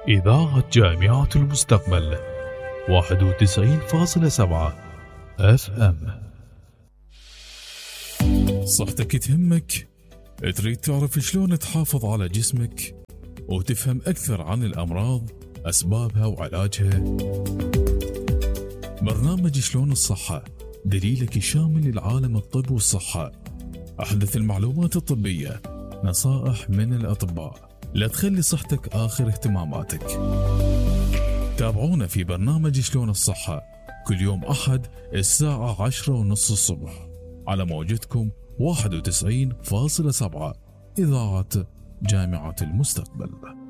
إذاعة جامعة المستقبل 91.7 FM. صحتك تهمك؟ تريد تعرف شلون تحافظ على جسمك وتفهم أكثر عن الأمراض، أسبابها وعلاجها؟ برنامج شلون الصحة دليلك الشامل لعالم الطب والصحة، أحدث المعلومات الطبية، نصائح من الأطباء، لا تخلي صحتك آخر اهتماماتك. تابعونا في برنامج شلون الصحة كل يوم أحد الساعة 10:30 الصبح على موجتكم 91.7 إذاعة جامعة المستقبل.